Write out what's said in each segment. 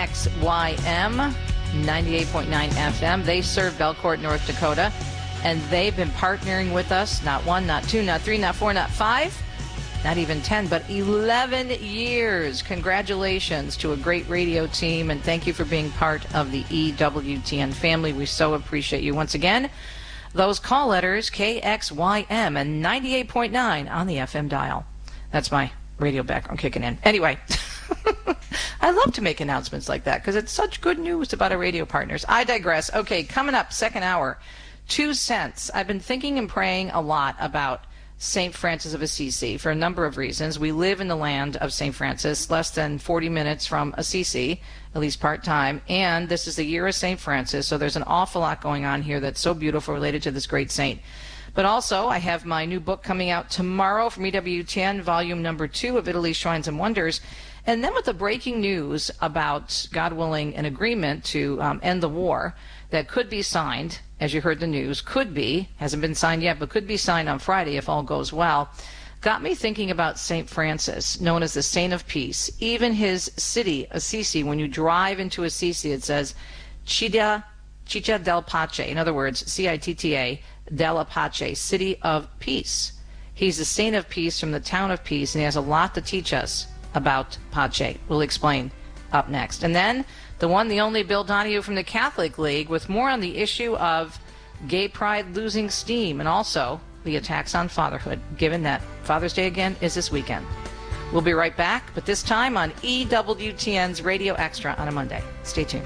KXYM 98.9 FM. They serve Belcourt, North Dakota, and they've been partnering with us, not one, not two, not three, not four, not five, not even 10, but 11 years. Congratulations to a great radio team, and thank you for being part of the EWTN family. We so appreciate you. Once again, those call letters, KXYM and 98.9 on the FM dial. That's my radio background kicking in. Anyway, I love to make announcements like that because it's such good news about our radio partners. I digress. Okay, coming up, second hour, 2 cents. I've been thinking and praying a lot about St. Francis of Assisi for a number of reasons. We live in the land of St. Francis, less than 40 minutes from Assisi, at least part-time, and this is the year of St. Francis, so there's an awful lot going on here that's so beautiful related to this great saint. But also, I have my new book coming out tomorrow from EWTN, volume number 2 of Italy's Shrines and Wonders. And then with the breaking news about, God willing, an agreement to end the war that could be signed, as you heard the news, could be, hasn't been signed yet, but could be signed on Friday if all goes well, got me thinking about St. Francis, known as the Saint of Peace. Even his city, Assisi, when you drive into Assisi, it says Città del Pace. In other words, Città della Pace, City of Peace. He's the Saint of Peace from the town of Peace, and he has a lot to teach us about Pace. We'll explain up next. And then the one, the only Bill Donahue from the Catholic League with more on the issue of gay pride losing steam and also the attacks on fatherhood, given that Father's Day again is this weekend. We'll be right back, but this time on EWTN's Radio Extra on a Monday. Stay tuned.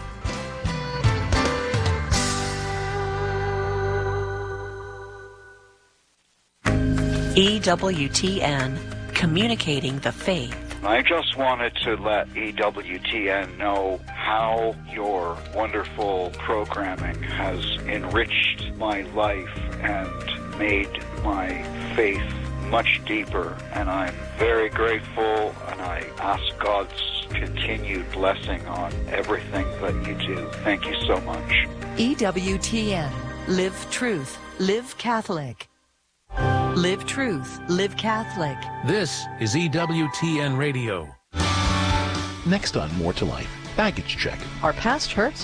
EWTN, communicating the faith. I just wanted to let EWTN know how your wonderful programming has enriched my life and made my faith much deeper. And I'm very grateful, and I ask God's continued blessing on everything that you do. Thank you so much. EWTN, live truth, live Catholic. Live truth, live Catholic. This is EWTN Radio. Next on More to Life, baggage check. Our past hurts.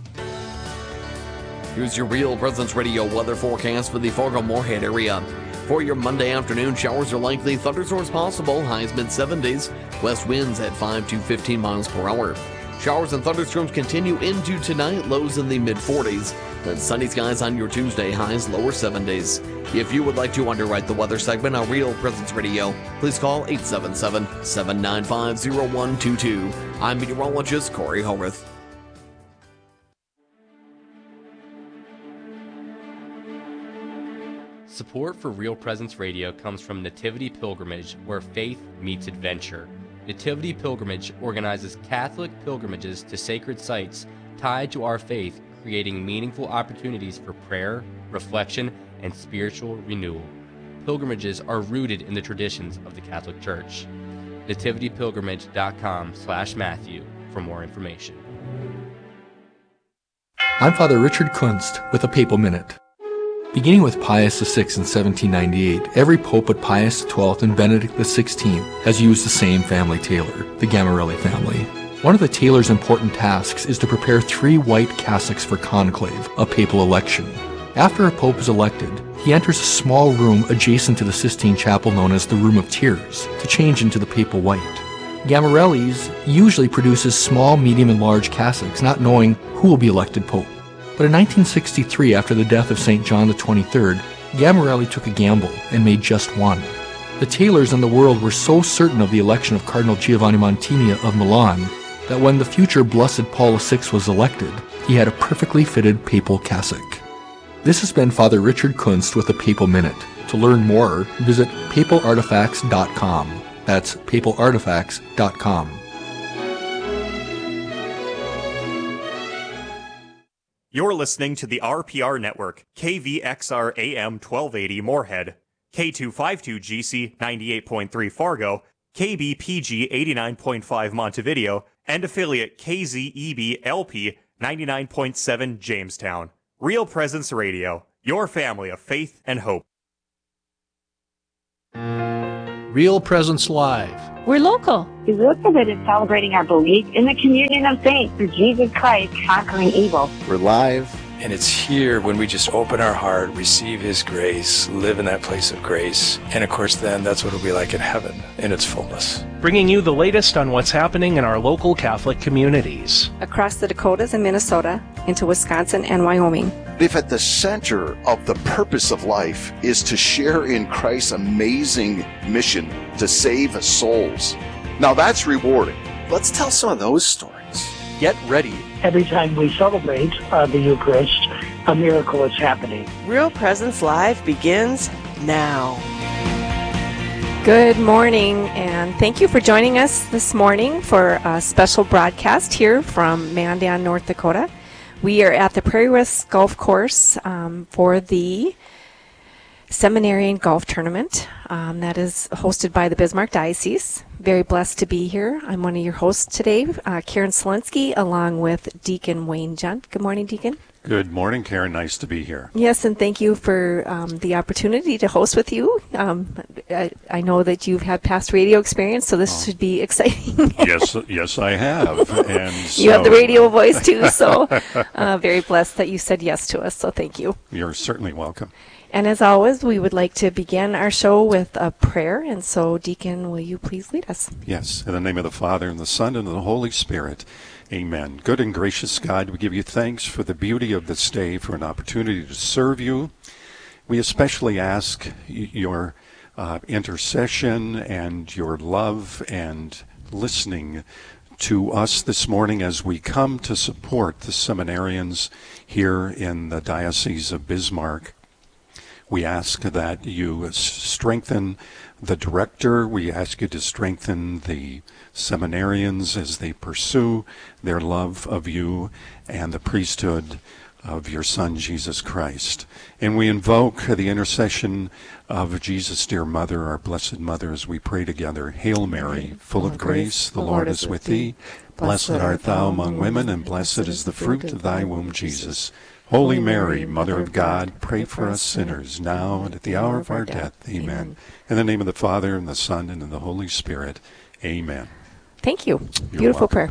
Here's your Real Presence Radio weather forecast for the Fargo-Moorhead area. For your Monday afternoon, showers are likely, thunderstorms possible, highs mid-70s, west winds at 5 to 15 miles per hour. Showers and thunderstorms continue into tonight, lows in the mid-40s. Then sunny skies on your Tuesday, highs lower 70s. If you would like to underwrite the weather segment on Real Presence Radio, please call 877-795-0122. I'm meteorologist Corey Howarth. Support for Real Presence Radio comes from Nativity Pilgrimage, where faith meets adventure. Nativity Pilgrimage organizes Catholic pilgrimages to sacred sites tied to our faith, creating meaningful opportunities for prayer, reflection, and spiritual renewal. Pilgrimages are rooted in the traditions of the Catholic Church. nativitypilgrimage.com/Matthew for more information. I'm Father Richard Kunst with a Papal Minute. Beginning with Pius VI in 1798, every pope but Pius XII and Benedict XVI has used the same family tailor, the Gamarelli family. One of the tailor's important tasks is to prepare 3 white cassocks for conclave, a papal election. After a pope is elected, he enters a small room adjacent to the Sistine Chapel known as the Room of Tears to change into the papal white. Gamarelli's usually produces small, medium, and large cassocks, not knowing who will be elected pope. But in 1963, after the death of St. John XXIII, Gamarelli took a gamble and made just one. The tailors in the world were so certain of the election of Cardinal Giovanni Montini of Milan that when the future Blessed Paul VI was elected, he had a perfectly fitted papal cassock. This has been Father Richard Kunst with a Papal Minute. To learn more, visit papalartifacts.com. That's papalartifacts.com. You're listening to the RPR Network, KVXR AM 1280 Moorhead, K252GC 98.3 Fargo, KBPG 89.5 Montevideo, and affiliate KZEB LP 99.7 Jamestown. Real Presence Radio, your family of faith and hope. Real Presence Live. We're local. We look at it as celebrating our belief in the communion of saints through Jesus Christ conquering evil. We're live. And it's here when we just open our heart, receive His grace, live in that place of grace. And of course, then that's what it'll be like in heaven in its fullness. Bringing you the latest on what's happening in our local Catholic communities. Across the Dakotas and Minnesota, into Wisconsin and Wyoming. If at the center of the purpose of life is to share in Christ's amazing mission to save souls, now that's rewarding. Let's tell some of those stories. Get ready. Every time we celebrate the Eucharist, a miracle is happening. Real Presence Live begins now. Good morning, and thank you for joining us this morning for a special broadcast here from Mandan, North Dakota. We are at the Prairie West Golf Course for the Seminarian Golf Tournament that is hosted by the Bismarck Diocese. Very blessed to be here. I'm one of your hosts today, Karen Selinsky, along with Deacon Wayne Junt. Good morning, Deacon. Good morning, Karen. Nice to be here. Yes, and thank you for the opportunity to host with you. I know that you've had past radio experience, so this should be exciting. Yes, I have. And you have the radio voice too, so very blessed that you said yes to us, so thank you. You're certainly welcome. And as always, we would like to begin our show with a prayer, and so Deacon, will you please lead us? Yes, in the name of the Father, and the Son, and the Holy Spirit. Amen. Good and gracious God, we give you thanks for the beauty of this day, for an opportunity to serve you. We especially ask your intercession and your love and listening to us this morning as we come to support the seminarians here in the Diocese of Bismarck. We ask that you strengthen the director. We ask you to strengthen the seminarians as they pursue their love of you and the priesthood of your Son, Jesus Christ. And we invoke the intercession of Jesus' dear Mother, our Blessed Mother, as we pray together. Hail Mary, full of grace, the Lord is with thee. Blessed art thou among women, and blessed is the fruit of thy womb, Jesus. Holy Mary, Mother of God, pray for us sinners, now and at the hour of our death. Amen. In the name of the Father, and the Son, and of the Holy Spirit. Amen. Thank you. Beautiful prayer.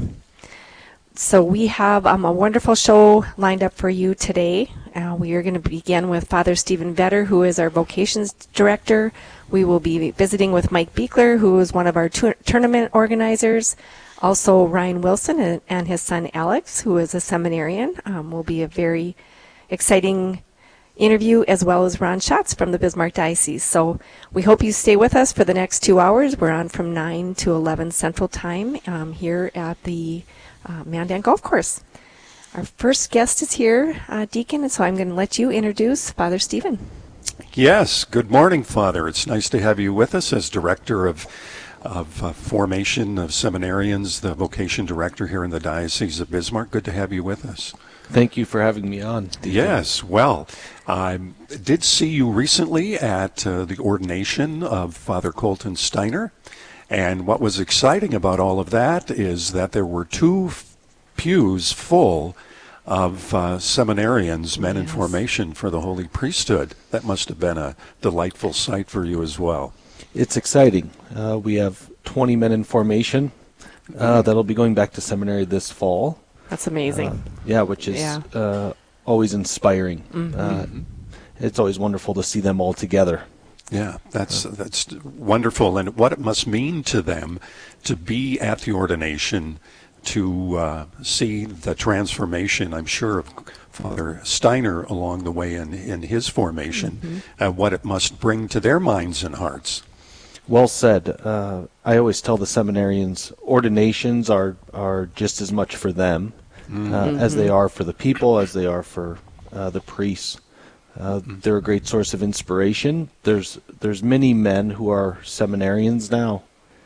So we have a wonderful show lined up for you today. We are going to begin with Father Stephen Vetter, who is our vocations director. We will be visiting with Mike Beekler, who is one of our tournament organizers. Also, Ryan Wilson and his son Alex, who is a seminarian, will be a very exciting interview, as well as Ron Schatz from the Bismarck Diocese. So we hope you stay with us for the next 2 hours. We're on from 9 to 11 Central Time here at the Mandan Golf Course. Our first guest is here, Deacon, and so I'm going to let you introduce Father Stephen. Yes, good morning, Father. It's nice to have you with us as director of formation of seminarians, the vocation director here in the Diocese of Bismarck. Good to have you with us. Thank you for having me on. Yes, well, I did see you recently at the ordination of Father Colton Steiner, and what was exciting about all of that is that there were 2 pews full of seminarians, men in formation for the Holy Priesthood. That must have been a delightful sight for you as well. It's exciting. We have 20 men in formation that'll be going back to seminary this fall. That's amazing. Which is always inspiring. Mm-hmm. It's always wonderful to see them all together. Yeah, that's wonderful, and what it must mean to them to be at the ordination, to see the transformation, I'm sure, of Father Steiner along the way in his formation, what it must bring to their minds and hearts. Well said. I always tell the seminarians ordinations are just as much for them as they are for the people, as they are for the priests. They're a great source of inspiration. There's many men who are seminarians now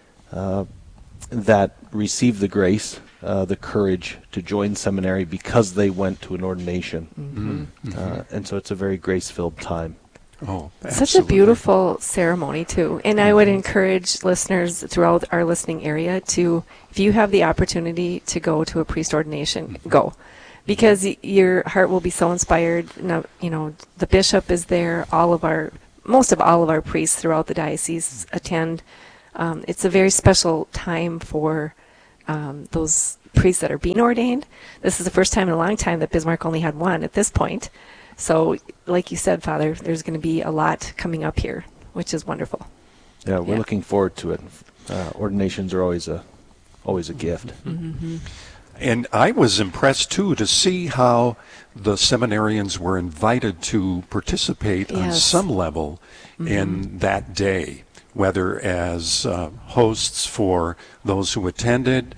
that receive the grace, the courage to join seminary because they went to an ordination. And so it's a very grace-filled time. Oh, such a beautiful ceremony, too. And I would encourage listeners throughout our listening area to, if you have the opportunity to go to a priest ordination, go. Because your heart will be so inspired. Now, the bishop is there. Most of all of our priests throughout the diocese attend It's a very special time for those priests that are being ordained. This is the first time in a long time that Bismarck only had one at this point. So, like you said, Father, there's going to be a lot coming up here, which is wonderful. Yeah, we're looking forward to it. Ordinations are always a gift. Mm-hmm. And I was impressed, too, to see how the seminarians were invited to participate on some level in that day, whether as hosts for those who attended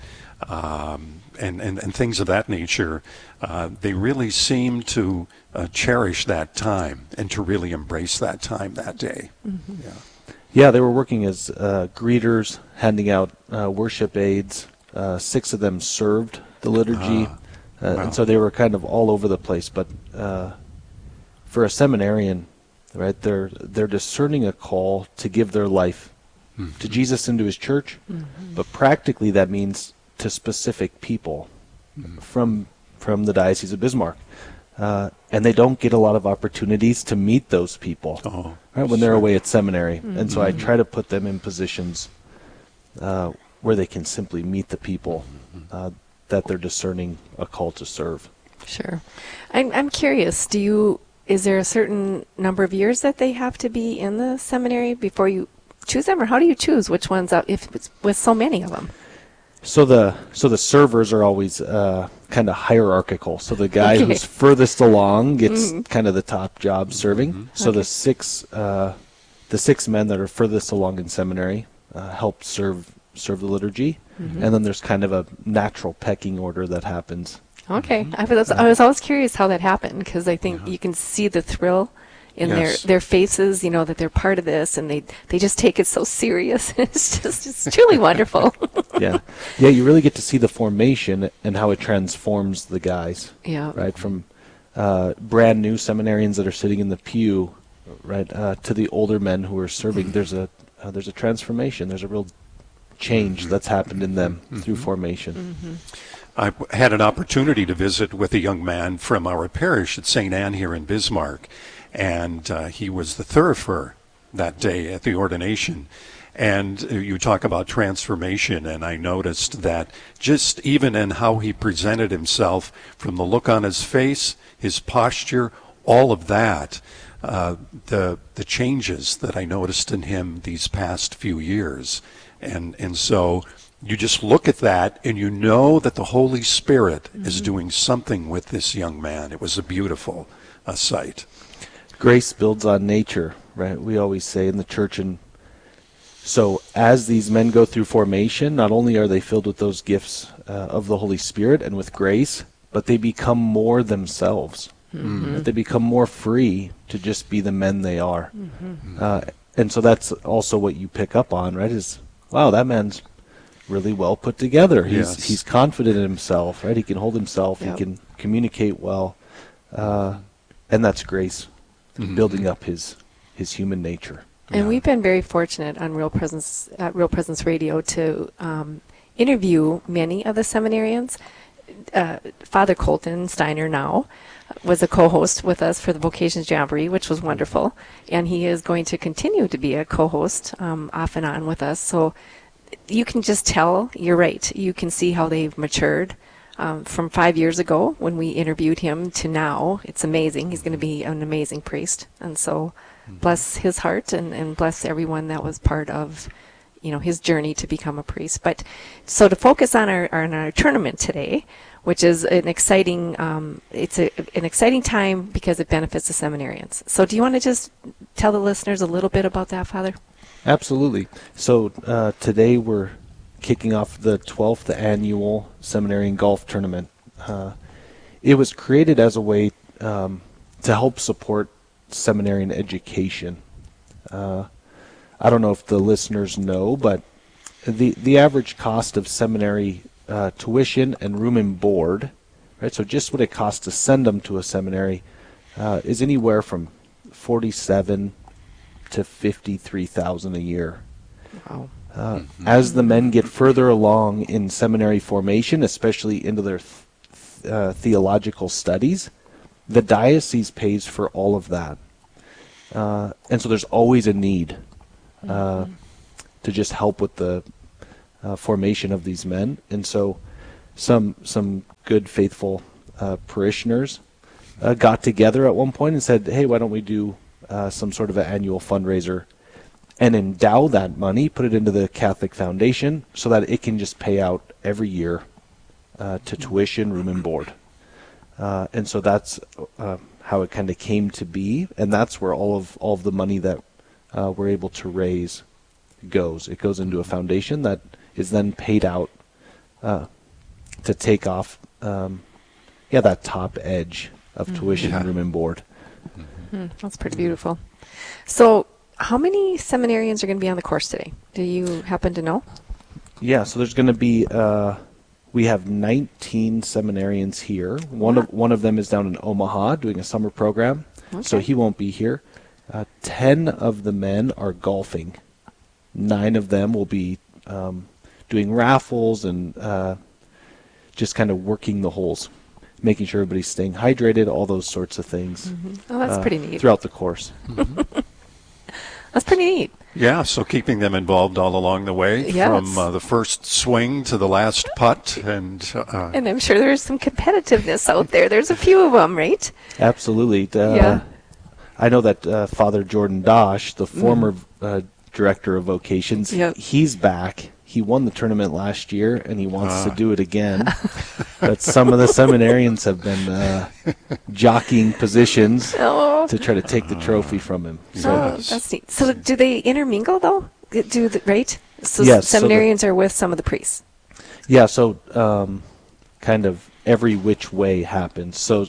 and things of that nature. They really seemed to cherish that time and to really embrace that time that day. Mm-hmm. Yeah, they were working as greeters, handing out worship aids. 6 of them served the liturgy, and so they were kind of all over the place. But for a seminarian, right, they're discerning a call to give their life to Jesus and to his church, but practically that means to specific people from the Diocese of Bismarck. And they don't get a lot of opportunities to meet those people right, when they're away at seminary. And so I try to put them in positions where they can simply meet the people that they're discerning a call to serve. Sure. I'm curious, is there a certain number of years that they have to be in the seminary before you choose them, or how do you choose which ones out if it's with so many of them? So the servers are always kind of hierarchical. So the guy who's furthest along gets kind of the top job serving. So the six men that are furthest along in seminary help serve the liturgy, and then there's kind of a natural pecking order that happens. Okay, I was always curious how that happened, because I think you can see the thrill in their faces, that they're part of this, and they just take it so serious. It's truly wonderful. Yeah, you really get to see the formation and how it transforms the guys. Yeah. Right, from brand new seminarians that are sitting in the pew, right, to the older men who are serving. There's a transformation. There's a real change that's happened in them through formation. I had an opportunity to visit with a young man from our parish at St. Anne here in Bismarck, and he was the thurifer that day at the ordination. And you talk about transformation, and I noticed that just even in how he presented himself, from the look on his face, his posture, all of that, the changes that I noticed in him these past few years. And so you just look at that and you know that the Holy Spirit is doing something with this young man. It was a beautiful sight. Grace builds on nature, right? We always say in the church. And so as these men go through formation, not only are they filled with those gifts of the Holy Spirit and with grace, but they become more themselves. They become more free to just be the men they are. And so that's also what you pick up on, right? Is, wow, that man's really well put together. He's confident in himself, right? He can hold himself. He can communicate well. And that's grace, building up his human nature. And we've been very fortunate on Real Presence Radio to interview many of the seminarians. Father Colton Steiner now was a co-host with us for the Vocations Jamboree, which was wonderful. And he is going to continue to be a co-host off and on with us. So you can just tell, you're right, you can see how they've matured from 5 years ago when we interviewed him to now. It's amazing. He's going to be an amazing priest. And so bless his heart and bless everyone that was part of his journey to become a priest. But so to focus on our tournament today, which is an exciting an exciting time because it benefits the seminarians. So do you want to just tell the listeners a little bit about that, Father? Absolutely. So today we're kicking off the 12th annual Seminarian Golf Tournament. It was created as a way to help support seminarian education. I don't know if the listeners know, but the average cost of seminary tuition and room and board, right? So just what it costs to send them to a seminary is anywhere from $47,000 to $53,000 a year. Wow. As the men get further along in seminary formation, especially into their theological studies, the diocese pays for all of that. And so there's always a need to just help with the formation of these men. And so some good, faithful parishioners got together at one point and said, hey, why don't we do some sort of an annual fundraiser and endow that money, put it into the Catholic Foundation so that it can just pay out every year to tuition, room, and board. And so that's how it kind of came to be, and that's where all of the money that we're able to raise goes. It goes into a foundation that is then paid out to take off that top edge of tuition, room, and board. That's pretty beautiful. So how many seminarians are going to be on the course today? Do you happen to know? Yeah, so there's going to be we have 19 seminarians here. One of them is down in Omaha doing a summer program, so he won't be here. 10 of the men are golfing. 9 of them will be doing raffles and just kind of working the holes, making sure everybody's staying hydrated, all those sorts of things. Oh, that's pretty neat. Throughout the course. That's pretty neat. Yeah, so keeping them involved all along the way, from the first swing to the last putt. And I'm sure there's some competitiveness out there. There's a few of them, right? Absolutely. I know that Father Jordan Dosh, the former director of vocations, he's back. He won the tournament last year, and he wants to do it again. But some of the seminarians have been jockeying positions to try to take the trophy from him. So that's neat. So do they intermingle, though? Right? So yes, seminarians are with some of the priests. Yeah, so kind of every which way happens. So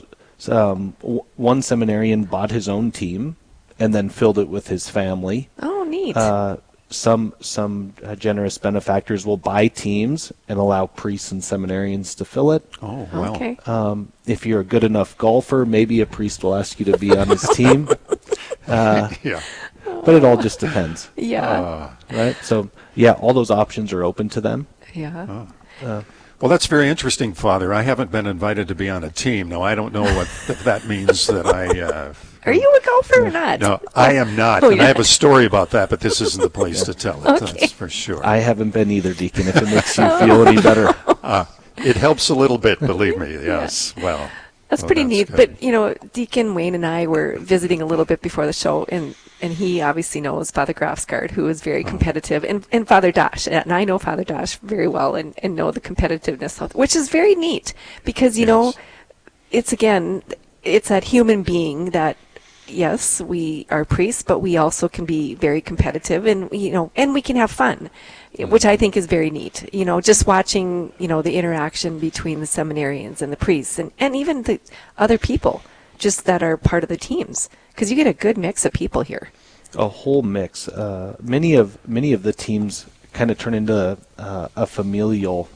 one seminarian bought his own team and then filled it with his family. Oh, neat. Some generous benefactors will buy teams and allow priests and seminarians to fill it. Oh, well. Okay. If you're a good enough golfer, maybe a priest will ask you to be on his team. But it all just depends. Yeah. Right? So, yeah, all those options are open to them. Yeah. Well, that's very interesting, Father. I haven't been invited to be on a team. Now, I don't know if that means that I... Are you a golfer or not? No, I am not. And I have a story about that, but this isn't the place to tell it. Okay. That's for sure. I haven't been either, Deacon, if it makes you feel any better. It helps a little bit, believe me. Yes. Well, that's pretty neat. Good. But, Deacon Wayne and I were visiting a little bit before the show, and he obviously knows Father Grafsgaard, who is very competitive, and Father Dosh. And I know Father Dosh very well and know the competitiveness of it, which is very neat because, it's that human being that, yes, we are priests, but we also can be very competitive and we can have fun, which I think is very neat. Just watching, the interaction between the seminarians and the priests and even the other people just that are part of the teams, because you get a good mix of people here. A whole mix. Many of the teams kind of turn into a familial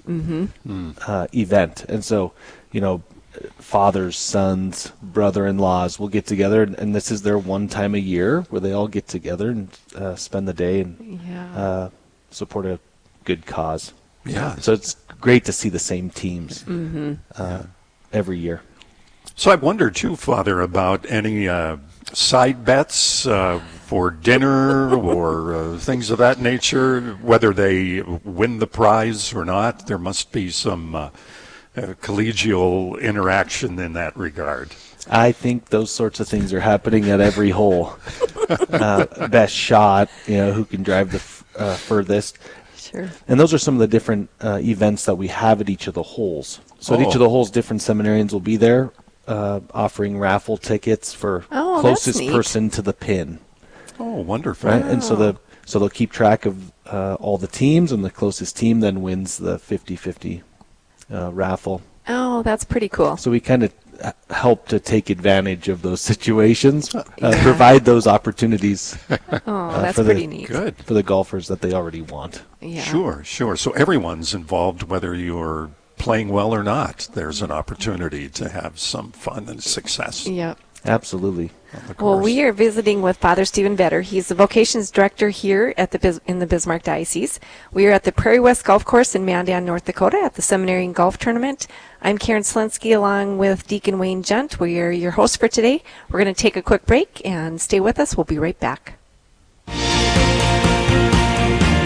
event. And so, fathers, sons, brother-in-laws will get together, and this is their one time a year where they all get together and spend the day and support a good cause. Yeah. So it's great to see the same teams every year. So I wonder, too, Father, about any side bets for dinner or things of that nature, whether they win the prize or not. There must be some collegial interaction in that regard. I think those sorts of things are happening at every hole. Best shot, who can drive the furthest. Sure. And those are some of the different events that we have at each of the holes. So at each of the holes, different seminarians will be there offering raffle tickets for closest person to the pin. Oh, wonderful. Right? And so they'll keep track of all the teams, and the closest team then wins the 50-50 raffle. Oh, that's pretty cool. So we kind of help to take advantage of those situations, provide those opportunities that's pretty neat. Good. For the golfers that they already want. Yeah. Sure. So everyone's involved, whether you're playing well or not. There's an opportunity to have some fun and success. Yeah. Absolutely. Well, we are visiting with Father Stephen Vetter. He's the vocations director here at in the Bismarck Diocese. We are at the Prairie West Golf Course in Mandan, North Dakota at the Seminarian Golf Tournament. I'm Karen Slinsky along with Deacon Wayne Junt. We are your hosts for today. We're going to take a quick break and stay with us. We'll be right back.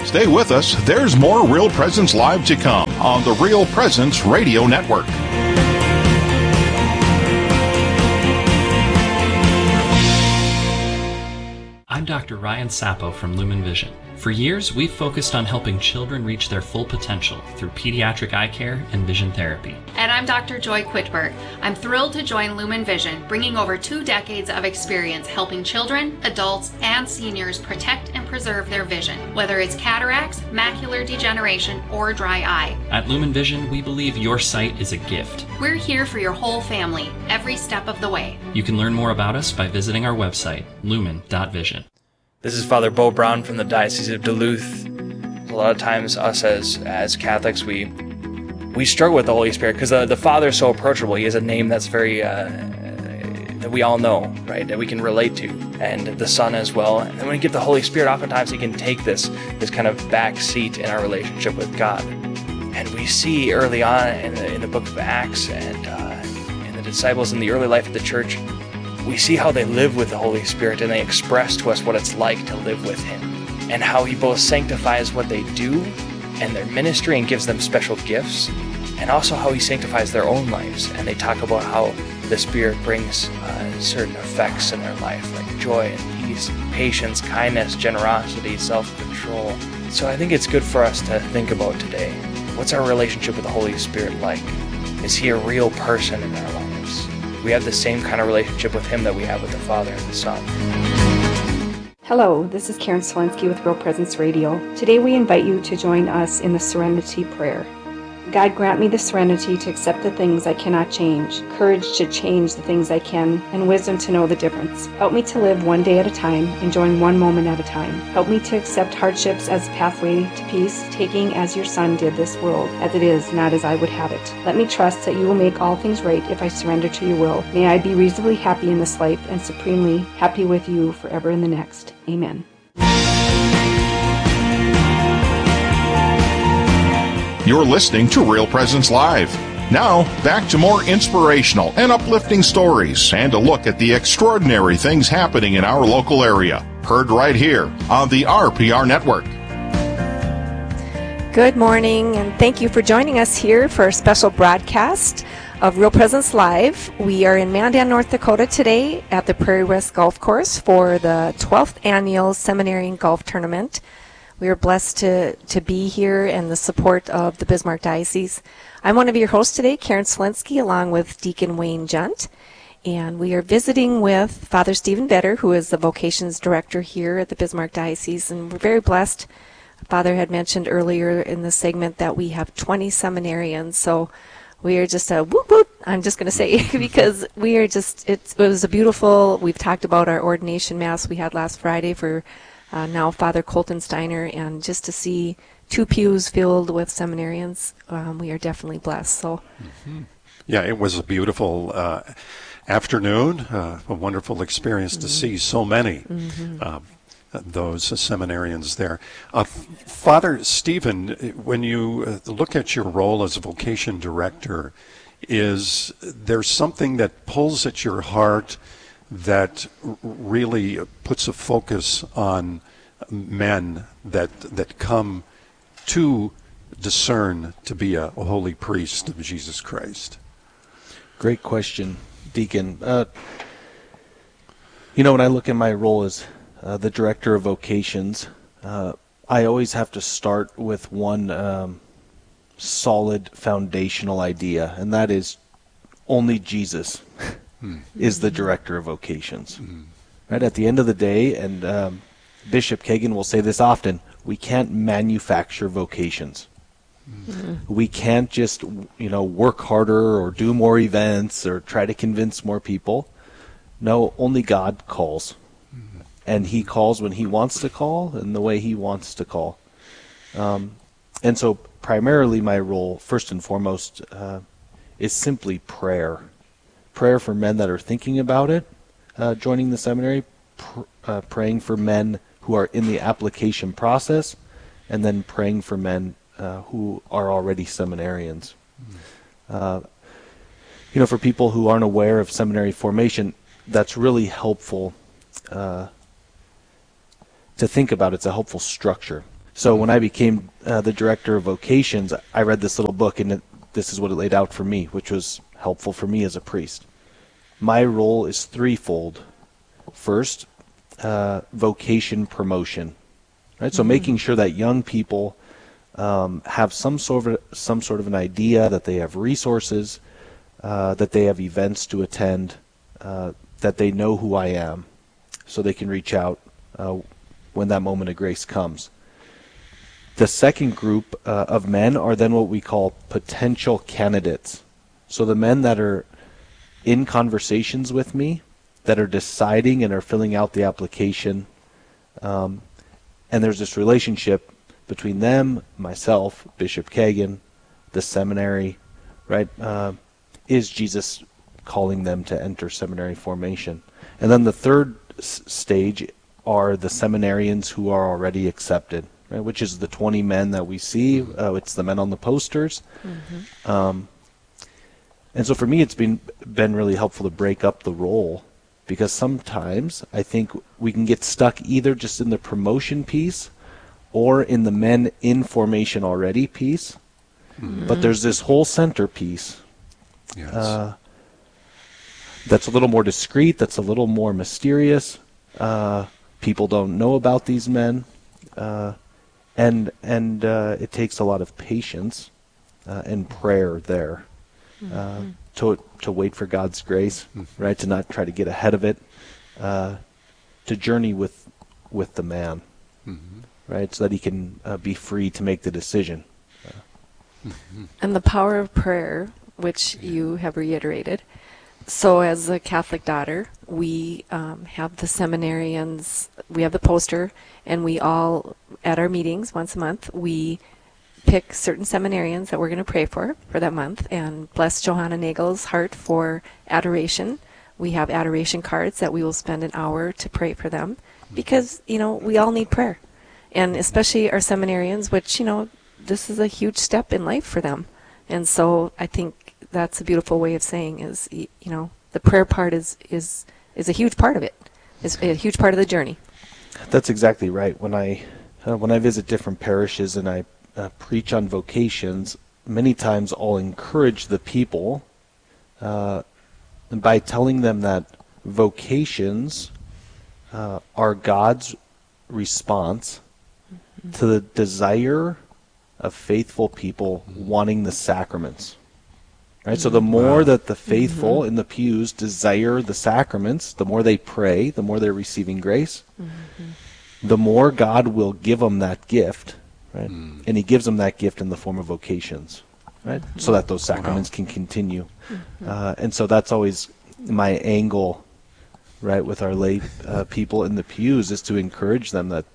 Stay with us. There's more Real Presence Live to come on the Real Presence Radio Network. I'm Dr. Ryan Sappo from Lumen Vision. For years, we've focused on helping children reach their full potential through pediatric eye care and vision therapy. And I'm Dr. Joy Quitberg. I'm thrilled to join Lumen Vision, bringing over 2 decades of experience helping children, adults, and seniors protect and preserve their vision, whether it's cataracts, macular degeneration, or dry eye. At Lumen Vision, we believe your sight is a gift. We're here for your whole family, every step of the way. You can learn more about us by visiting our website, lumen.vision. This is Father Bo Brown from the Diocese of Duluth. A lot of times us as Catholics, we struggle with the Holy Spirit because the Father is so approachable. He has a name that's very, that we all know, right, that we can relate to, and the Son as well. And when we get the Holy Spirit, oftentimes He can take this kind of back seat in our relationship with God. And we see early on in the book of Acts and in the disciples in the early life of the church, we see how they live with the Holy Spirit, and they express to us what it's like to live with Him, and how He both sanctifies what they do and their ministry and gives them special gifts, and also how He sanctifies their own lives. And they talk about how the Spirit brings certain effects in their life, like joy and peace, patience, kindness, generosity, self-control. So I think it's good for us to think about today. What's our relationship with the Holy Spirit like? Is He a real person in our lives? We have the same kind of relationship with Him that we have with the Father and the Son. Hello, this is Karen Swensky with Real Presence Radio. Today we invite you to join us in the Serenity Prayer. God, grant me the serenity to accept the things I cannot change, courage to change the things I can, and wisdom to know the difference. Help me to live one day at a time, enjoying one moment at a time. Help me to accept hardships as a pathway to peace, taking as your Son did this world, as it is, not as I would have it. Let me trust that you will make all things right if I surrender to your will. May I be reasonably happy in this life and supremely happy with you forever in the next. Amen. You're listening to Real Presence Live. Now, back to more inspirational and uplifting stories and a look at the extraordinary things happening in our local area. Heard right here on the RPR Network. Good morning, and thank you for joining us here for a special broadcast of Real Presence Live. We are in Mandan, North Dakota today at the Prairie West Golf Course for the 12th Annual Seminarian Golf Tournament. We are blessed to be here and the support of the Bismarck Diocese. I'm one of your hosts today, Karen Slensky, along with Deacon Wayne Junt. And we are visiting with Father Stephen Vetter, who is the Vocations Director here at the Bismarck Diocese. And we're very blessed. Father had mentioned earlier in the segment that we have 20 seminarians. So we are just a whoop whoop, I'm just going to say, because we are just, it was a beautiful, we've talked about our ordination mass we had last Friday for now Father Colton Steiner, and just to see 2 pews filled with seminarians, we are definitely blessed. So, yeah, it was a beautiful afternoon, a wonderful experience to see so many those seminarians there. Father Stephen, when you look at your role as a vocation director, is there something that pulls at your heart that really puts a focus on men that come to discern to be a holy priest of Jesus Christ? Great question, Deacon. When I look at my role as the Director of Vocations, I always have to start with one solid foundational idea, and that is only Jesus is the Director of Vocations. Right at the end of the day, and Bishop Kagan will say this often, we can't manufacture vocations. We can't just, work harder or do more events or try to convince more people. No, only God calls. And He calls when He wants to call and the way He wants to call. And so primarily my role, first and foremost, is simply prayer. Prayer for men that are thinking about it, joining the seminary, praying for men who are in the application process, and then praying for men who are already seminarians. For people who aren't aware of seminary formation, that's really helpful to think about. It's a helpful structure. So when I became the director of vocations, I read this little book, and this is what it laid out for me, which was helpful for me as a priest. My role is threefold. First, vocation promotion, right? So making sure that young people have some sort of an idea, that they have resources, that they have events to attend, that they know who I am, so they can reach out when that moment of grace comes. The second group of men are then what we call potential candidates. So the men that are in conversations with me, that are deciding and are filling out the application, and there's this relationship between them, myself, Bishop Kagan, the seminary, right? Is Jesus calling them to enter seminary formation? And then the third stage are the seminarians who are already accepted, right? Which is the 20 men that we see. It's the men on the posters. And so for me, it's been really helpful to break up the role, because sometimes I think we can get stuck either just in the promotion piece or in the men in formation already piece. But there's this whole center piece that's a little more discreet, that's a little more mysterious. People don't know about these men, and it takes a lot of patience and prayer there to wait for God's grace, right? To not try to get ahead of it, to journey with the man, right? So that he can be free to make the decision. And the power of prayer, which you have reiterated. So as a Catholic daughter, we have the seminarians, we have the poster, and we all, at our meetings once a month, we pick certain seminarians that we're going to pray for that month, and bless Johanna Nagel's heart for adoration. We have adoration cards that we will spend an hour to pray for them, because, we all need prayer. And especially our seminarians, which, this is a huge step in life for them. And so I think that's a beautiful way of saying is, the prayer part is a huge part of it. It's a huge part of the journey. That's exactly right. When I visit different parishes and I preach on vocations, many times I'll encourage the people by telling them that vocations are God's response to the desire of faithful people wanting the sacraments. Right? So the more that the faithful in the pews desire the sacraments, the more they pray, the more they're receiving grace, the more God will give them that gift, right? And he gives them that gift in the form of vocations, right? So that those sacraments can continue. And so that's always my angle, right, with our lay people in the pews, is to encourage them that,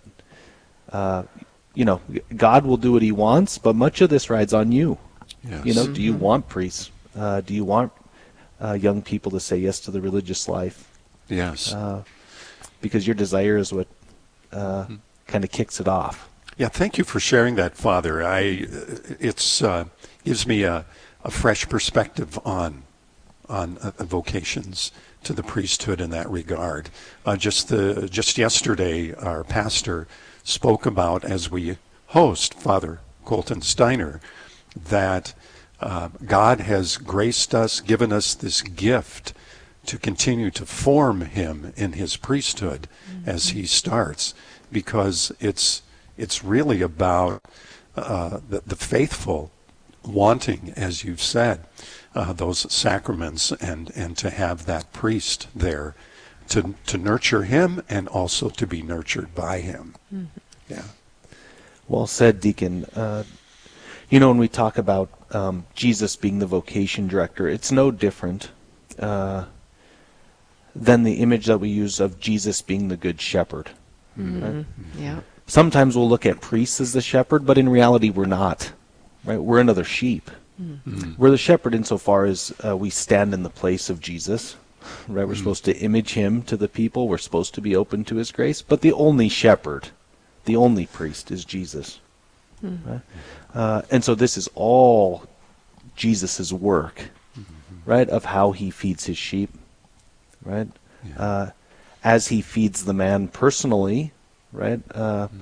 God will do what he wants, but much of this rides on you. Yes. Do you want priests? Do you want young people to say yes to the religious life? Yes. Because your desire is what kind of kicks it off. Yeah, thank you for sharing that, Father. It's gives me a fresh perspective on vocations to the priesthood in that regard. Just yesterday, our pastor spoke about, as we host Father Colton Steiner, that God has graced us, given us this gift to continue to form him in his priesthood as he starts, because it's really about the faithful wanting, as you've said, those sacraments and to have that priest there to nurture him and also to be nurtured by him. Yeah. Well said, Deacon. When we talk about Jesus being the vocation director, it's no different than the image that we use of Jesus being the good shepherd. Right? Yeah. Sometimes we'll look at priests as the shepherd, but in reality we're not. Right? We're another sheep. We're the shepherd insofar as we stand in the place of Jesus. Right? We're supposed to image him to the people. We're supposed to be open to his grace. But the only shepherd, the only priest, is Jesus. Right? And so this is all Jesus' work, right, of how he feeds his sheep, right? As he feeds the man personally, right,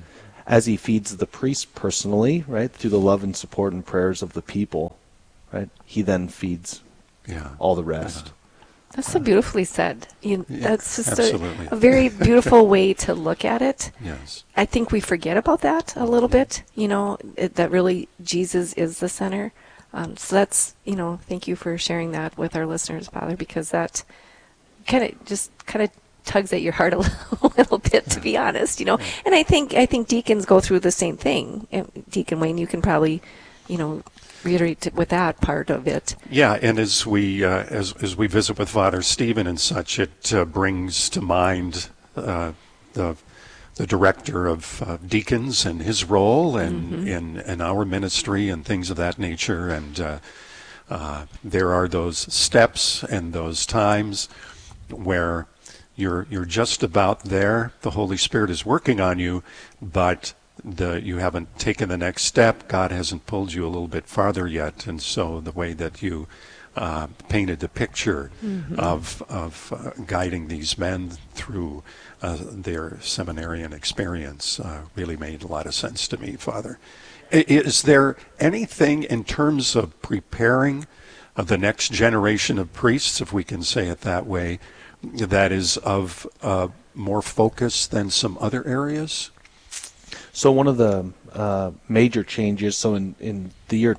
as he feeds the priest personally, right, through the love and support and prayers of the people, right, he then feeds all the rest. That's so beautifully said. That's just absolutely. a very beautiful way to look at it. Yes. I think we forget about that a little bit, that really Jesus is the center. So that's, thank you for sharing that with our listeners, Father, because that kind of tugs at your heart a little bit, to be honest, And I think deacons go through the same thing. Deacon Wayne, you can probably, reiterate with that part of it. Yeah, and as we visit with Father Stephen and such, it brings to mind the director of deacons and his role and in our ministry and things of that nature. And there are those steps and those times where you're just about there. The Holy Spirit is working on you, but you haven't taken the next step. God hasn't pulled you a little bit farther yet. And so the way that you painted the picture of guiding these men through their seminarian experience really made a lot of sense to me, Father. Is there anything in terms of preparing the next generation of priests, if we can say it that way, that is of more focus than some other areas? So one of the major changes, so in the year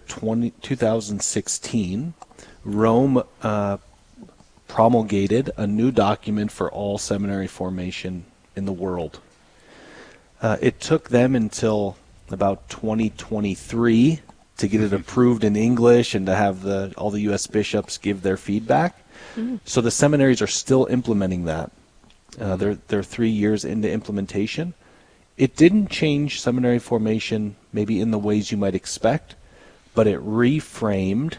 2016, Rome promulgated a new document for all seminary formation in the world. It took them until about 2023 to get it approved in English and to have all the U.S. bishops give their feedback. So the seminaries are still implementing that. They're 3 years into implementation. It didn't change seminary formation maybe in the ways you might expect, but it reframed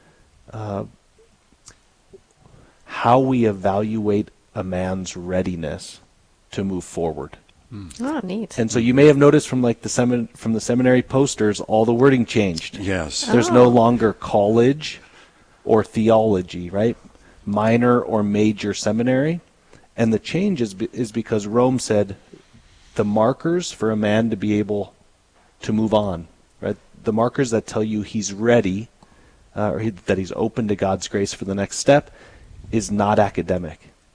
how we evaluate a man's readiness to move forward. Oh, neat. And so you may have noticed from the seminary posters, all the wording changed. Yes. There's no longer college or theology, right? Minor or major seminary. And the change is because Rome said the markers for a man to be able to move on, right? The markers that tell you he's ready, that he's open to God's grace for the next step, is not academic.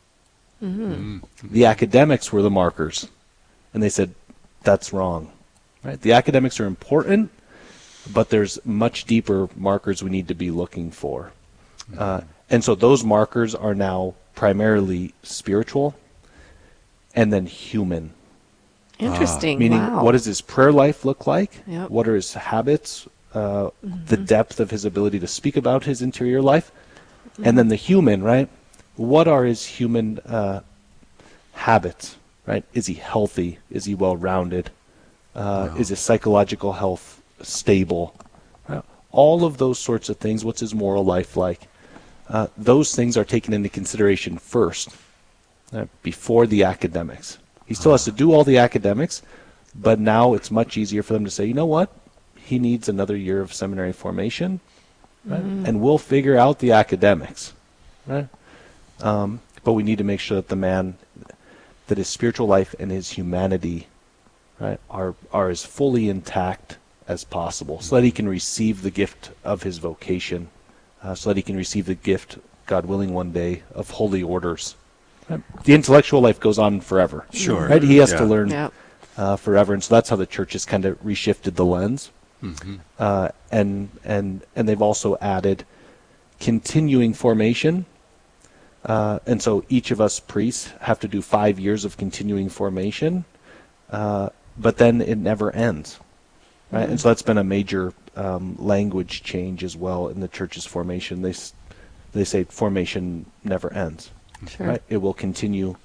The academics were the markers. And they said, that's wrong. Right? The academics are important, but there's much deeper markers we need to be looking for. And so those markers are now primarily spiritual and then human. Interesting. Meaning, what does his prayer life look like? Yep. What are his habits? The depth of his ability to speak about his interior life? And then the human, right? What are his human habits? Right? Is he healthy? Is he well-rounded? Is his psychological health stable? All of those sorts of things. What's his moral life like? Those things are taken into consideration first, before the academics. He still has to do all the academics, but now it's much easier for them to say, you know what? He needs another year of seminary formation, right? And we'll figure out the academics. Right? But we need to make sure that the man, that his spiritual life and his humanity, right, are as fully intact as possible, so that he can receive the gift of his vocation, so that he can receive the gift, God willing, one day, of holy orders. Right? The intellectual life goes on forever. Sure. Right? He has to learn forever, and so that's how the church has kind of reshifted the lens. And they've also added continuing formation. And so each of us priests have to do 5 years of continuing formation, but then it never ends. Right? And so that's been a major language change as well in the church's formation. They say formation never ends. Sure. Right? It will continue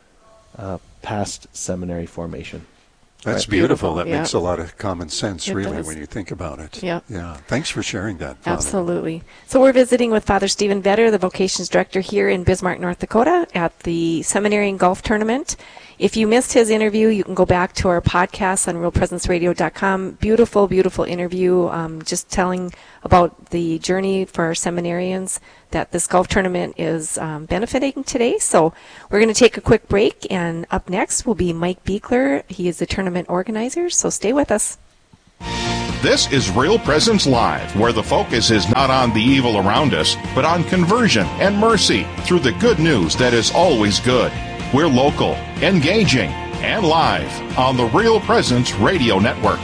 past seminary formation. That's right? beautiful. That makes a lot of common sense, It really, does. when you think about it. Yep. Yeah. Thanks for sharing that, Father. Absolutely. So we're visiting with Father Stephen Vetter, the Vocations Director here in Bismarck, North Dakota, at the Seminary and Golf Tournament. If you missed his interview, you can go back to our podcast on realpresenceradio.com. Beautiful, beautiful interview, just telling about the journey for our seminarians that this golf tournament is benefiting today. So we're going to take a quick break, and up next will be Mike Beekler. He is the tournament organizer, so stay with us. This is Real Presence Live, where the focus is not on the evil around us, but on conversion and mercy through the good news that is always good. We're local, engaging, and live on the Real Presence Radio Network.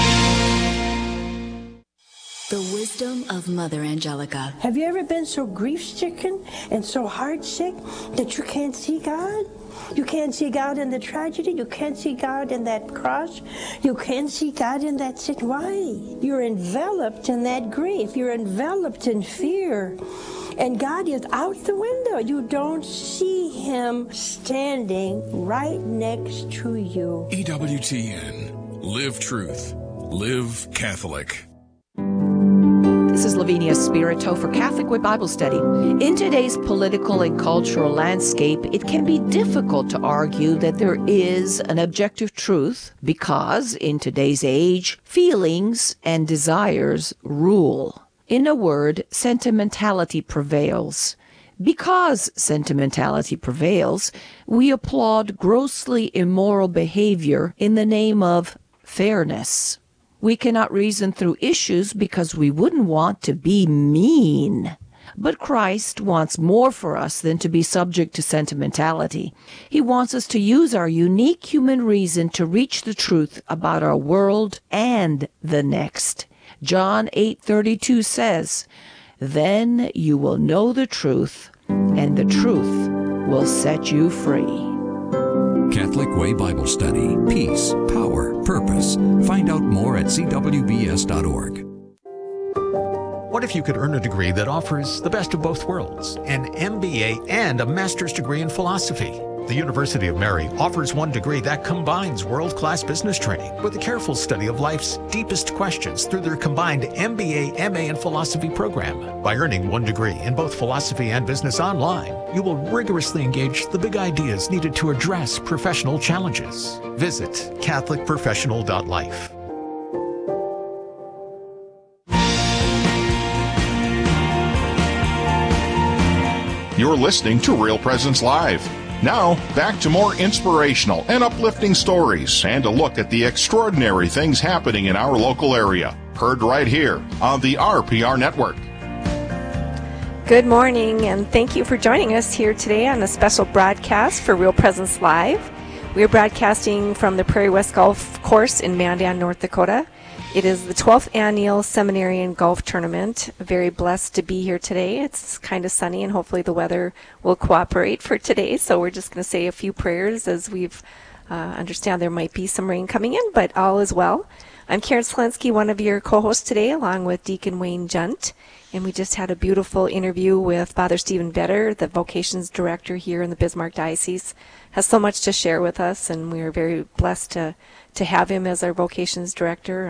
The wisdom of Mother Angelica. Have you ever been so grief-stricken and so heart-sick that you can't see God? You can't see God in the tragedy. You can't see God in that cross. You can't see God in that situation. Why? You're enveloped in that grief. You're enveloped in fear. And God is out the window. You don't see Him standing right next to you. EWTN. Live truth. Live Catholic. This is Lavinia Spirito for Catholic Way Bible Study. In today's political and cultural landscape, it can be difficult to argue that there is an objective truth because, in today's age, feelings and desires rule. In a word, sentimentality prevails. Because sentimentality prevails, we applaud grossly immoral behavior in the name of fairness. We cannot reason through issues because we wouldn't want to be mean. But Christ wants more for us than to be subject to sentimentality. He wants us to use our unique human reason to reach the truth about our world and the next. John 8:32 says, "Then you will know the truth, and the truth will set you free." Catholic Way Bible Study. Peace, power, purpose. Find out more at cwbs.org. What if you could earn a degree that offers the best of both worlds? An MBA and a master's degree in philosophy. The University of Mary offers one degree that combines world-class business training with a careful study of life's deepest questions through their combined MBA, MA, and philosophy program. By earning one degree in both philosophy and business online, you will rigorously engage the big ideas needed to address professional challenges. Visit catholicprofessional.life. You're listening to Real Presence Live. Now, back to more inspirational and uplifting stories and a look at the extraordinary things happening in our local area. Heard right here on the RPR Network. Good morning, and thank you for joining us here today on a special broadcast for Real Presence Live. We're broadcasting from the Prairie West Golf Course in Mandan, North Dakota. It is the 12th annual Seminarian Golf Tournament. Very blessed to be here today. It's kind of sunny, and hopefully the weather will cooperate for today. So we're just going to say a few prayers as we've understand there might be some rain coming in, but all is well. I'm Karen Selensky, one of your co-hosts today, along with Deacon Wayne Junt. And we just had a beautiful interview with Father Stephen Vetter, the vocations director here in the Bismarck Diocese. Has so much to share with us, and we are very blessed to have him as our vocations director.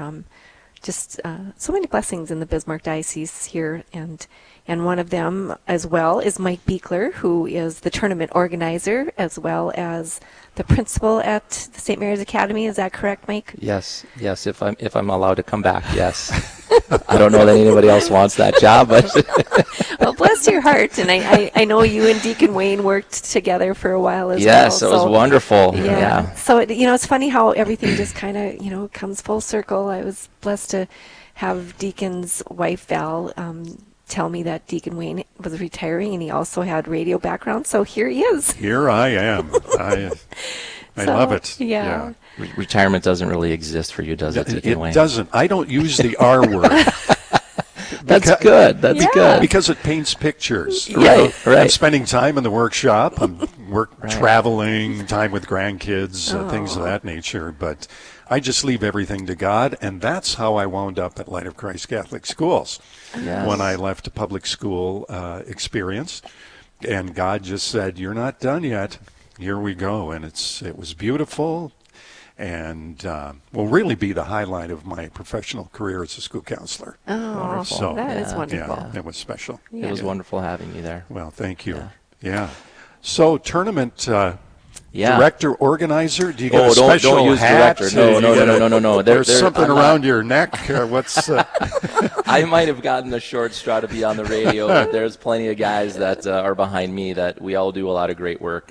So many blessings in the Bismarck Diocese here, and one of them as well is Mike Beekler, who is the tournament organizer as well as the principal at the St. Mary's Academy. Is that correct, Mike? Yes. If I'm allowed to come back, yes. I don't know that anybody else wants that job, but well, bless your heart. And I know you and Deacon Wayne worked together for a while as well. Yes, it was wonderful. Yeah. So it's funny how everything just kind of comes full circle. I was blessed to have Deacon's wife Val tell me that Deacon Wayne was retiring, and he also had radio background. So here he is. Here I am. I love it. Yeah. Retirement doesn't really exist for you, does it, Deacon Wayne? It doesn't. I don't use the R word. That's good. That's good. Because it paints pictures. Right. I'm spending time in the workshop. I'm traveling, time with grandkids, things of that nature. But I just leave everything to God, and that's how I wound up at Light of Christ Catholic Schools when I left a public school experience. And God just said, "You're not done yet. Here we go." And it was beautiful, and will really be the highlight of my professional career as a school counselor. Oh, wonderful. So, that is wonderful. Yeah, it was special. It was wonderful having you there. Well, thank you. Yeah. So tournament, Yeah. Director, organizer? Do you get a special don't use hat? Director. No. There's something around your neck. What's? I might have gotten the short straw to be on the radio, but there's plenty of guys that are behind me that we all do a lot of great work.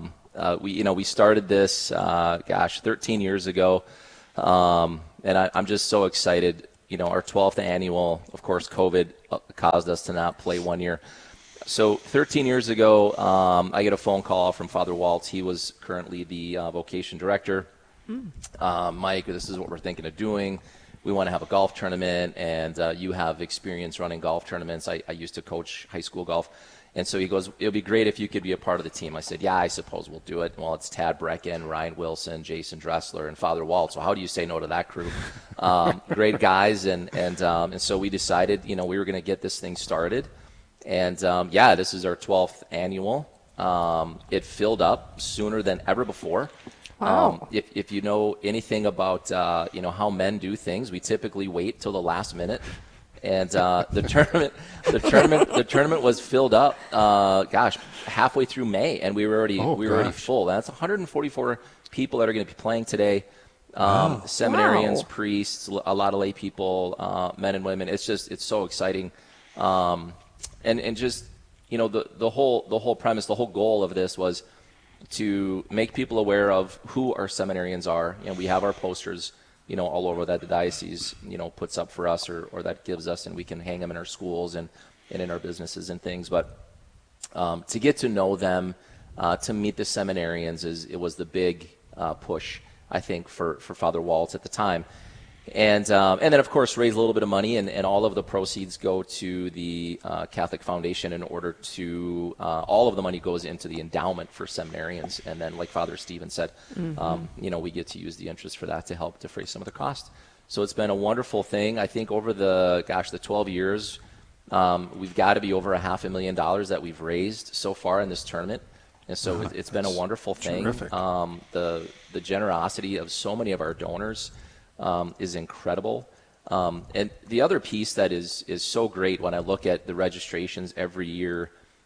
We started this, 13 years ago, and I'm just so excited. Our 12th annual, of course, COVID caused us to not play 1 year. So 13 years ago, I get a phone call from Father Waltz. He was currently the vocation director. Mike, this is what we're thinking of doing. We want to have a golf tournament, and you have experience running golf tournaments. I used to coach high school golf. And so he goes, it would be great if you could be a part of the team. I said, yeah, I suppose we'll do it. Well, it's Tad Brecken, Ryan Wilson, Jason Dressler, and Father Waltz. So how do you say no to that crew? Great guys. And so we decided, we were going to get this thing started. And, this is our 12th annual. It filled up sooner than ever before. Wow. If you know anything about, how men do things, we typically wait till the last minute. And the tournament was filled up, halfway through May, and we were already full. That's 144 people that are going to be playing today. Seminarians, priests, a lot of lay people, men and women. It's so exciting. And just, the whole premise, the whole goal of this was to make people aware of who our seminarians are. We have our posters, all over that the diocese, puts up for us or that gives us, and we can hang them in our schools and in our businesses and things. But to get to know them, to meet the seminarians, it was the big push, I think, for Father Waltz at the time. And then, of course, raise a little bit of money, and all of the proceeds go to the Catholic Foundation in order to all of the money goes into the endowment for seminarians. And then, like Father Stephen said, we get to use the interest for that to help defray some of the cost. So it's been a wonderful thing. I think over the 12 years, we've got to be over $500,000 that we've raised so far in this tournament. And so it's been a wonderful thing. Terrific. The generosity of so many of our donors is incredible. And the other piece that is so great when I look at the registrations every year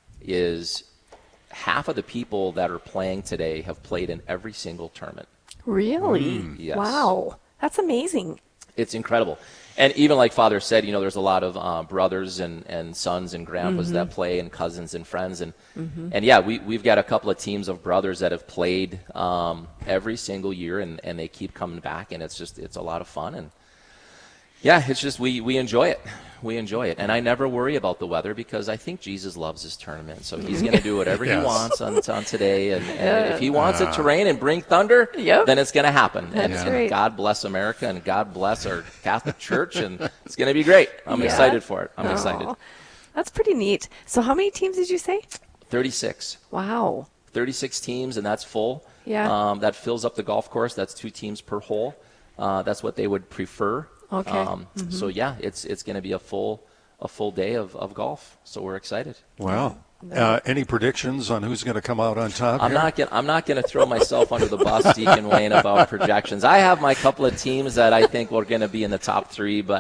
is half of the people that are playing today have played in every single tournament. Really? Yes. Wow. That's amazing. It's incredible. And even like Father said, there's a lot of brothers and sons and grandpas that play, and cousins and friends. And we've got a couple of teams of brothers that have played every single year, and they keep coming back, and it's a lot of fun. And it's just we enjoy it. We enjoy it. And I never worry about the weather because I think Jesus loves his tournament. So he's going to do whatever he wants on today. And if he wants it to rain and bring thunder, then it's going to happen. That's right. God bless America, and God bless our Catholic Church, and it's going to be great. I'm excited for it. I'm excited. That's pretty neat. So how many teams did you say? 36. Wow. 36 teams, and that's full. Yeah. That fills up the golf course. That's 2 teams per hole. That's what they would prefer. Okay. So it's going to be a full day of golf. So we're excited. Wow. Any predictions on who's going to come out on top? I'm not going to throw myself under the bus, Deacon Wayne, about projections. I have my couple of teams that I think we're going to be in the top 3, but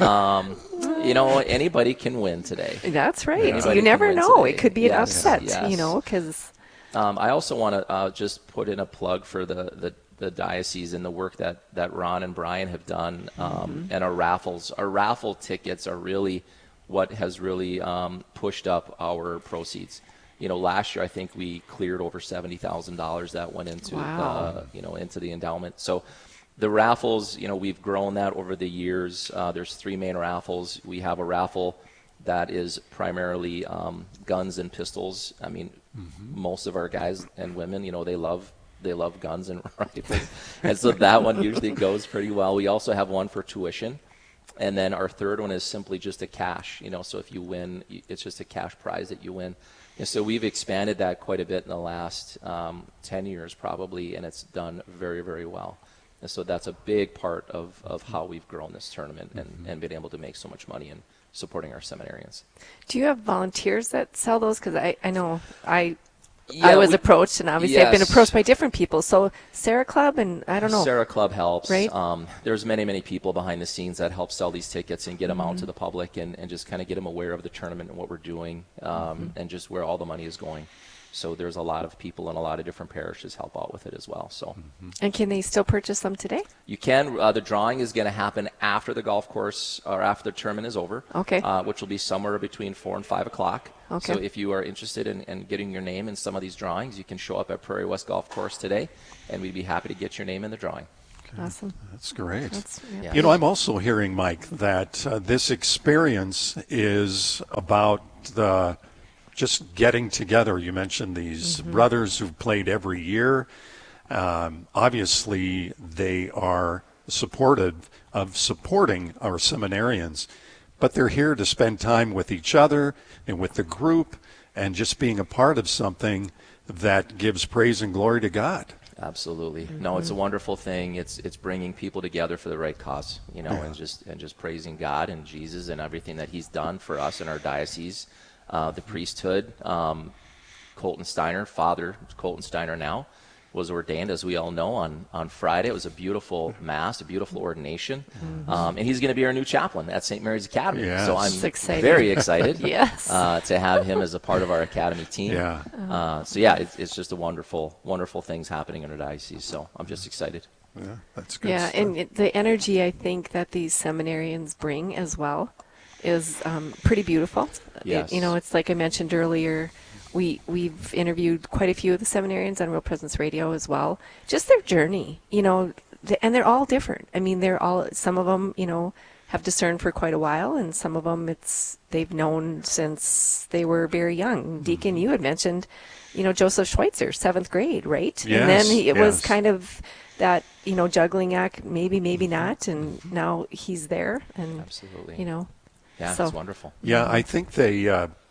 anybody can win today. That's right. Anybody you never know. Today. It could be an upset. Yes. Because. I also want to just put in a plug for the diocese and the work that Ron and Brian have done, and our raffles. Our raffle tickets are really what has really pushed up our proceeds. Last year I think we cleared over $70,000 that went into into the endowment. So the raffles, we've grown that over the years. There's 3 main raffles. We have a raffle that is primarily guns and pistols. I mean, most of our guys and women, they love guns and rifles, and so that one usually goes pretty well. We also have one for tuition, and then our third one is simply just a cash. So if you win, it's just a cash prize that you win. And so we've expanded that quite a bit in the last 10 years probably, and it's done very, very well. And so that's a big part of how we've grown this tournament and been able to make so much money in supporting our seminarians. Do you have volunteers that sell those? Because I know I was approached, and obviously I've been approached by different people. So Sarah Club, and I don't know. Sarah Club helps. Right? There's many people behind the scenes that help sell these tickets and get them out to the public and just kind of get them aware of the tournament and what we're doing and just where all the money is going. So there's a lot of people in a lot of different parishes help out with it as well. So, And can they still purchase them today? you can. The drawing is going to happen after the golf course or after the tournament is over. Okay. Which will be somewhere between 4 and 5 o'clock. Okay. So if you are interested in getting your name in some of these drawings, you can show up at Prairie West Golf Course today, and we'd be happy to get your name in the drawing. Awesome. That's great. Yeah. You know, I'm also hearing, Mike, that this experience is about the just getting together. You mentioned these brothers who've played every year. Obviously, they are supportive of supporting our seminarians, but they're here to spend time with each other and with the group and just being a part of something that gives praise and glory to God. Absolutely. No, it's a wonderful thing. It's bringing people together for the right cause, you know, Yeah. and just praising God and Jesus and everything that He's done for us in our diocese, the priesthood. Colton Steiner, Father Colton Steiner now, was ordained, as we all know, on Friday. It was a beautiful mass, a beautiful ordination, and he's going to be our new chaplain at St. Mary's Academy. Yes. So I'm That's exciting. very excited Yes. to have him as a part of our academy team. Yeah. So yeah, it's just a wonderful things happening in our diocese. So I'm just excited. Yeah, that's good. Yeah, stuff. and the energy I think that these seminarians bring as well is pretty beautiful. Yes. You know, it's like I mentioned earlier, we've interviewed quite a few of the seminarians on Real Presence Radio as well. Just their journey, you know, and they're all different. I mean, some of them, you know, have discerned for quite a while, and some of them they've known since they were very young. Deacon, you had mentioned, you know, Joseph Schweitzer, 7th grade, right? Yes, and then it was yes. kind of that, you know, juggling act, maybe not, and now he's there, and Absolutely. you know, Yeah, so it's wonderful. Yeah, I think they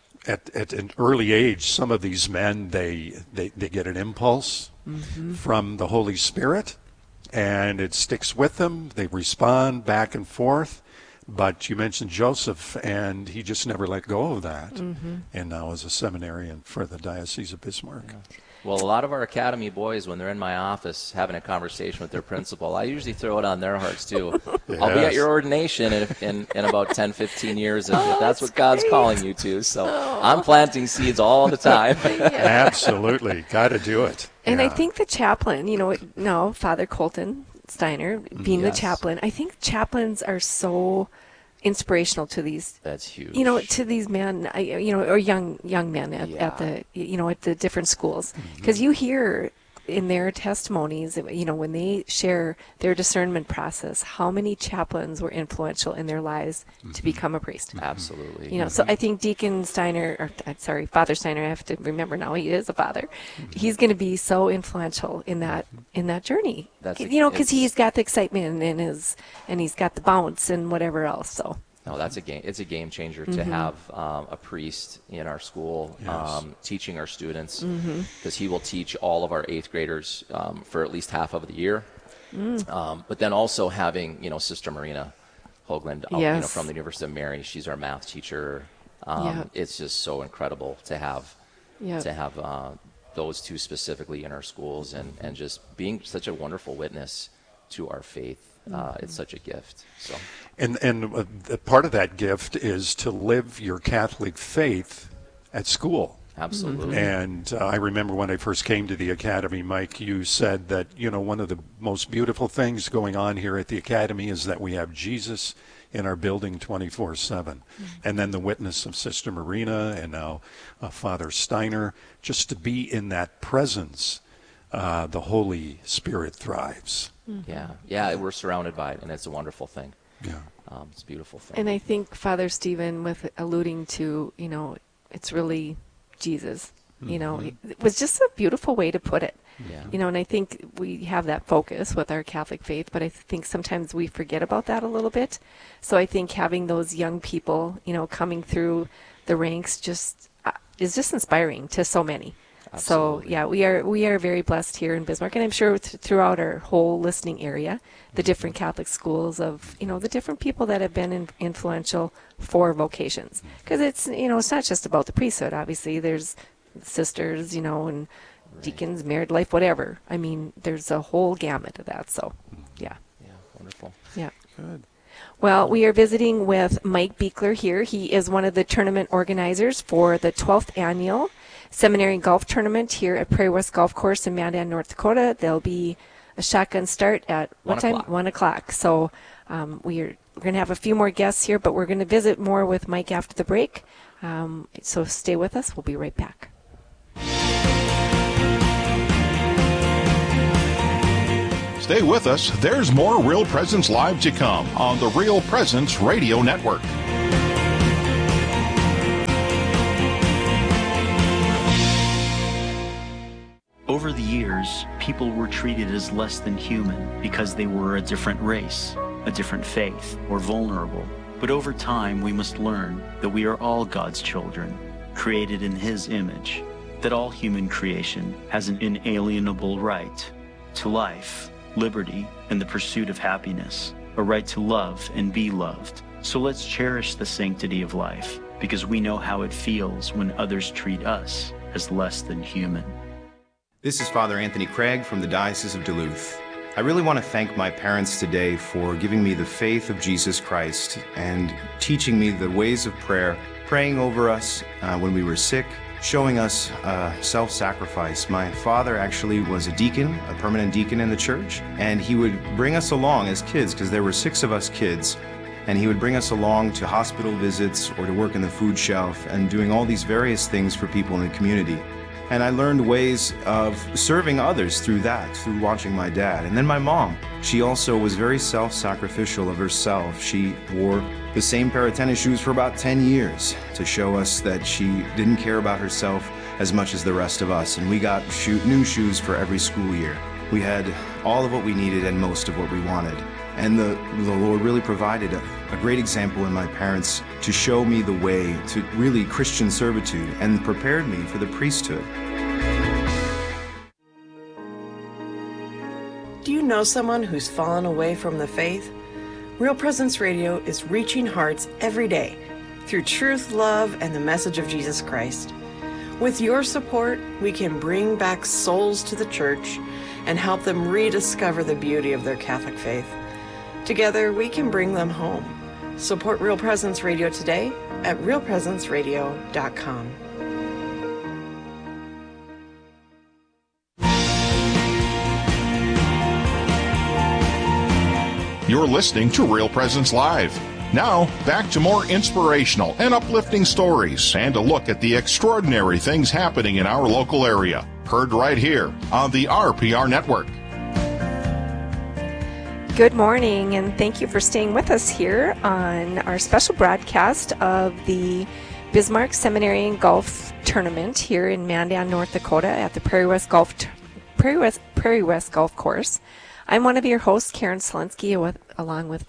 at an early age, some of these men they get an impulse from the Holy Spirit, and it sticks with them. They respond back and forth. But you mentioned Joseph, and he just never let go of that. And now is a seminarian for the Diocese of Bismarck. Yeah. Well, a lot of our academy boys, when they're in my office having a conversation with their principal, I usually throw it on their hearts too. I'll be at your ordination in about 10, 15 years if that's what God's calling you to. So I'm planting seeds all the time. Absolutely. Got to do it. And I Yeah. think the chaplain, you know, Father Colton Steiner being Yes. the chaplain, I think chaplains are so inspirational to these. That's huge. You know, to these men, you know, or young men at the, you know, at the different schools, because you hear in their testimonies, you know, when they share their discernment process, how many chaplains were influential in their lives to become a priest. Absolutely. You know, so I think Deacon Steiner, Father Steiner, I have to remember now, he is a father. He's going to be so influential in that journey. You know, because he's got the excitement and he's got the bounce and whatever else. So. No, that's a game. It's a game changer to have a priest in our school teaching our students, because he will teach all of our 8th graders for at least half of the year. But then also having, you know, Sister Marina Hoagland, you know, from the University of Mary. She's our math teacher. It's just so incredible to have those two specifically in our schools, and just being such a wonderful witness to our faith. It's such a gift. So. And part of that gift is to live your Catholic faith at school. Absolutely. And I remember when I first came to the Academy, Mike, you said that, you know, one of the most beautiful things going on here at the Academy is that we have Jesus in our building 24/7. And then the witness of Sister Marina and now Father Steiner, just to be in that presence, the Holy Spirit thrives. Yeah, we're surrounded by it, and it's a wonderful thing. Yeah. It's a beautiful thing. And I think Father Stephen, with alluding to, you know, it's really Jesus, you know, it was just a beautiful way to put it. Yeah. You know, and I think we have that focus with our Catholic faith, but I think sometimes we forget about that a little bit. So I think having those young people, you know, coming through the ranks is just inspiring to so many. Absolutely. So yeah, we are very blessed here in Bismarck, and I'm sure throughout our whole listening area, the different Catholic schools of, you know, the different people that have been influential for vocations. Because it's, you know, it's not just about the priesthood. Obviously, there's sisters, you know, and deacons, married life, whatever. I mean, there's a whole gamut of that. So, yeah. Yeah, wonderful. Yeah. Good. Well, we are visiting with Mike Beekler here. He is one of the tournament organizers for the 12th annual Seminary Golf Tournament here at Prairie West Golf Course in Mandan, North Dakota. There'll be a shotgun start at what time? 1 o'clock. So we're going to have a few more guests here, but we're going to visit more with Mike after the break. So stay with us. We'll be right back. Stay with us. There's more Real Presence Live to come on the Real Presence Radio Network. Over the years, people were treated as less than human because they were a different race, a different faith, or vulnerable. But over time, we must learn that we are all God's children, created in His image, that all human creation has an inalienable right to life, liberty, and the pursuit of happiness, a right to love and be loved. So let's cherish the sanctity of life, because we know how it feels when others treat us as less than human. This is Father Anthony Craig from the Diocese of Duluth. I really want to thank my parents today for giving me the faith of Jesus Christ and teaching me the ways of prayer, praying over us when we were sick, showing us self-sacrifice. My father actually was a deacon, a permanent deacon in the church, and he would bring us along as kids, because there were 6 of us kids, and he would bring us along to hospital visits or to work in the food shelf and doing all these various things for people in the community. And I learned ways of serving others through that, through watching my dad. And then my mom, she also was very self-sacrificial of herself. She wore the same pair of tennis shoes for about 10 years to show us that she didn't care about herself as much as the rest of us. And we got new shoes for every school year. We had all of what we needed and most of what we wanted. And the Lord really provided a great example in my parents to show me the way to really Christian servitude and prepared me for the priesthood. Do you know someone who's fallen away from the faith? Real Presence Radio is reaching hearts every day through truth, love, and the message of Jesus Christ. With your support, we can bring back souls to the church and help them rediscover the beauty of their Catholic faith. Together, we can bring them home. Support Real Presence Radio today at realpresenceradio.com. You're listening to Real Presence Live. Now, back to more inspirational and uplifting stories and a look at the extraordinary things happening in our local area. Heard right here on the RPR Network. Good morning, and thank you for staying with us here on our special broadcast of the Bismarck Seminary and Golf Tournament here in Mandan, North Dakota at the Prairie West Golf Course. I'm one of your hosts, Karen Selensky, along with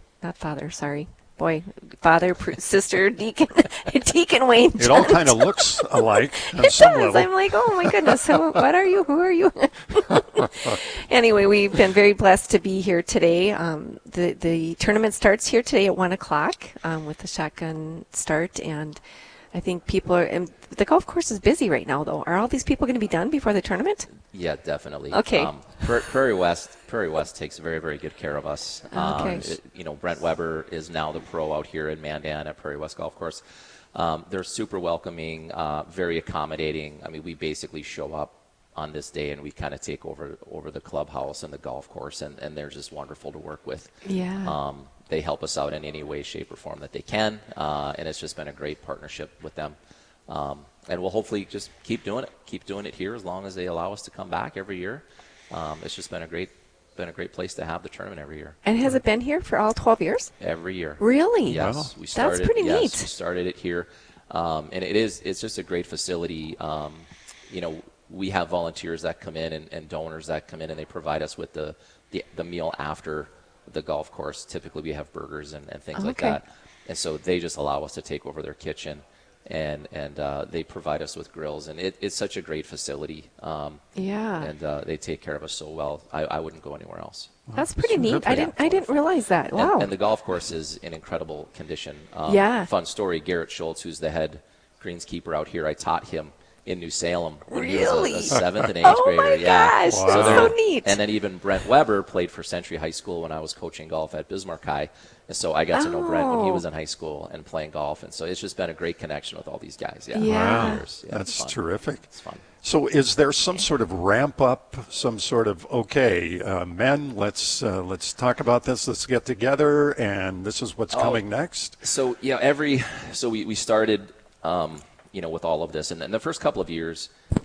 Sister Deacon Wayne Johnson. It all kind of looks alike on it some does. level. I'm like, oh my goodness, what are you? Who are you? Anyway, we've been very blessed to be here today. The tournament starts here today at 1 o'clock with the shotgun start, and I think people are. And the golf course is busy right now, though. Are all these people going to be done before the tournament? Yeah, definitely. Okay. Prairie West takes very, very good care of us. Okay. Brent Weber is now the pro out here in Mandan at Prairie West Golf Course. They're super welcoming, very accommodating. I mean, we basically show up on this day and we kind of take over the clubhouse and the golf course, and they're just wonderful to work with. Yeah. They help us out in any way, shape, or form that they can, and it's just been a great partnership with them. And we'll hopefully just keep doing it here as long as they allow us to come back every year. It's just been a great place to have the tournament every year. And has it been here for all 12 years? Every year. Really? Yes. Wow. That's pretty neat. We started it here, and it's just a great facility. We have volunteers that come in and donors that come in, and they provide us with the meal after the golf course. Typically, we have burgers and things like that, and so they just allow us to take over their kitchen. And they provide us with grills, and it's such a great facility. Yeah. And they take care of us so well. I wouldn't go anywhere else. That's pretty neat. I didn't realize that. Wow. And the golf course is in incredible condition. Yeah. Fun story. Garrett Schultz, who's the head greenskeeper out here, I taught him in New Salem. Really? He was a 7th and 8th grader. My gosh, So that's so neat. And then even Brent Weber played for Century High School when I was coaching golf at Bismarck High. And so I got to know Brent when he was in high school and playing golf. And so it's just been a great connection with all these guys. Yeah. Yeah. That's terrific. It's fun. So is there some sort of ramp up, some sort of, men, let's talk about this, let's get together, and this is what's coming next? So, we started, with all of this. And then the first couple of years,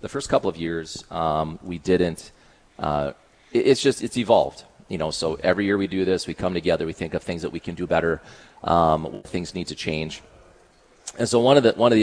we didn't, it's evolved. So every year we do this, we come together, we think of things that we can do better, things need to change. And so one of the